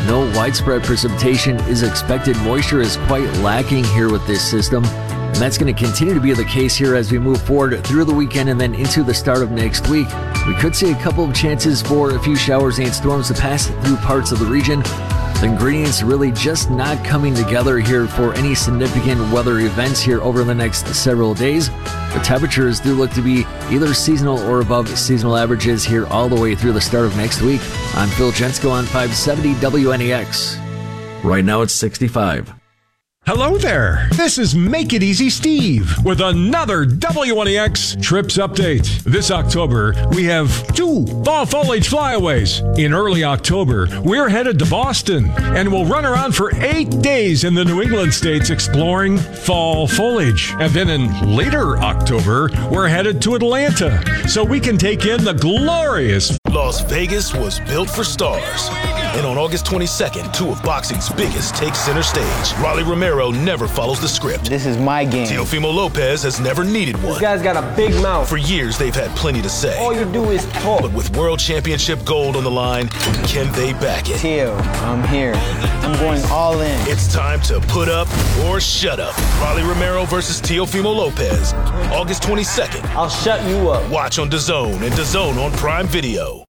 No widespread precipitation is expected. Moisture is quite lacking here with this system, and that's going to continue to be the case here as we move forward through the weekend and then into the start of next week. We could see a couple of chances for a few showers and storms to pass through parts of the region. The ingredients really just not coming together here for any significant weather events here over the next several days. The temperatures do look to be either seasonal or above seasonal averages here all the way through the start of next week. I'm Phil Jensko on 570 WNEX. Right now it's 65. Hello there. This is Make It Easy Steve with another WNEX Trips Update. This October, we have 2 fall foliage flyaways. In early October, we're headed to Boston and we'll run around for 8 days in the New England states exploring fall foliage. And then in later October, we're headed to Atlanta so we can take in the glorious Las Vegas was built for stars. And on August 22nd, 2 of boxing's biggest take center stage. Rolly Romero never follows the script. This is my game. Teofimo Lopez has never needed one. This guy's got a big mouth. For years, they've had plenty to say. All you do is talk. But with World Championship gold on the line, can they back it? Teo, I'm here. I'm going all in. It's time to put up or shut up. Rolly Romero versus Teofimo Lopez. August 22nd. I'll shut you up. Watch on DAZN and DAZN on Prime Video.